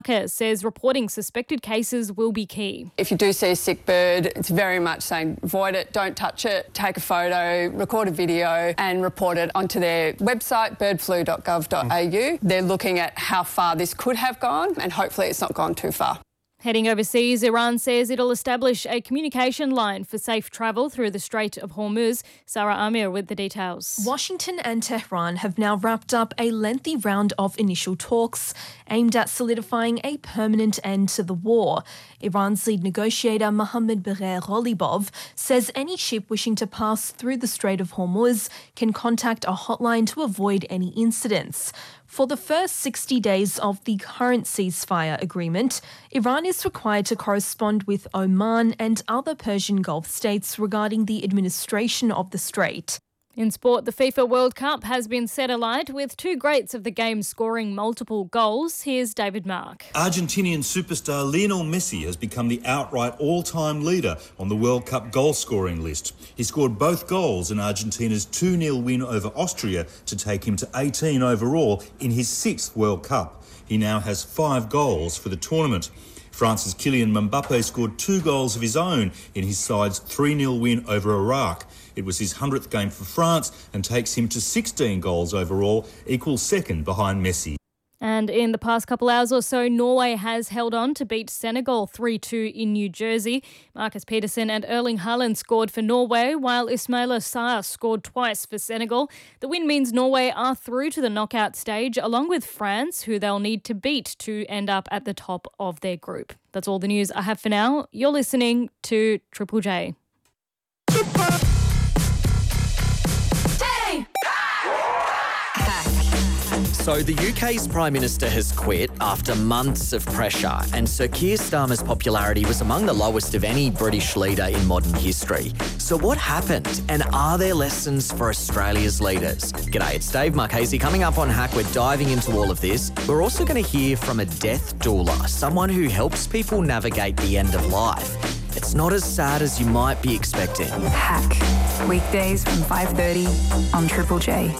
says reporting suspected cases will be key. If you do see a sick bird, it's very much saying avoid it, don't touch it, take a photo, record a video and report it onto their website, birdflu.gov.au. They're looking at how far this could have gone and hopefully it's not gone too far. Heading overseas, Iran says it'll establish a communication line for safe travel through the Strait of Hormuz. Sarah Amir with the details. Washington and Tehran have now wrapped up a lengthy round of initial talks aimed at solidifying a permanent end to the war. Iran's lead negotiator Mohammad Bagher Ghalibaf says any ship wishing to pass through the Strait of Hormuz can contact a hotline to avoid any incidents. For the first 60 days of the current ceasefire agreement, Iran is required to correspond with Oman and other Persian Gulf states regarding the administration of the strait. In sport, the FIFA World Cup has been set alight with two greats of the game scoring multiple goals. Here's David Mark. Argentinian superstar Lionel Messi has become the outright all-time leader on the World Cup goal-scoring list. He scored both goals in Argentina's 2-0 win over Austria to take him to 18 overall in his sixth World Cup. He now has 5 goals for the tournament. France's Kylian Mbappe scored 2 goals of his own in his side's 3-0 win over Iraq. It was his 100th game for France and takes him to 16 goals overall, equal second behind Messi. And in the past couple hours or so, Norway has held on to beat Senegal 3-2 in New Jersey. Marcus Peterson and Erling Haaland scored for Norway, while Ismaila Sarr scored twice for Senegal. The win means Norway are through to the knockout stage, along with France, who they'll need to beat to end up at the top of their group. That's all the news I have for now. You're listening to Triple J. So the UK's Prime Minister has quit after months of pressure, and Sir Keir Starmer's popularity was among the lowest of any British leader in modern history. So what happened, and are there lessons for Australia's leaders? G'day, it's Dave Marchese. Coming up on Hack, we're diving into all of this. We're also going to hear from a death doula, someone who helps people navigate the end of life. It's not as sad as you might be expecting. Hack, weekdays from 5:30 on Triple J.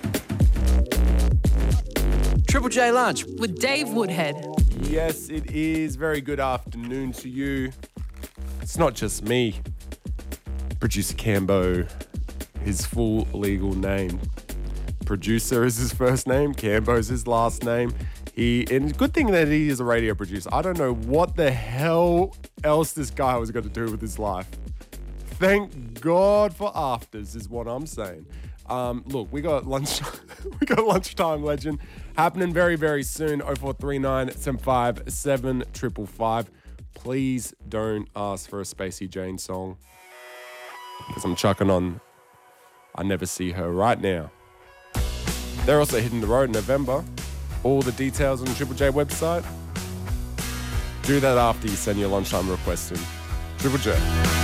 Triple J Lunch With Dave Woodhead. Yes, it is. Very good afternoon to you. It's not just me. Producer Cambo, his full legal name. Producer is his first name. Cambo's his last name. And good thing that he is a radio producer. I don't know what the hell else this guy was going to do with his life. Thank God for afters is what I'm saying. Look, we got lunchtime legend happening very, very soon. 0439 757 7555. Please don't ask for a Spacey Jane song, because I'm chucking on I Never See Her right now. They're also hitting the road in November. All the details on the Triple J website. Do that after you send your lunchtime request in. Triple J.